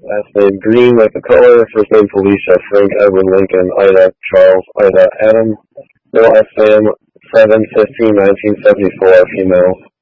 Last name Green like the color. First name Felicia. Frank Edward Lincoln. Ida Charles. Ida Adam. Middle last name 7/15/1974. Female.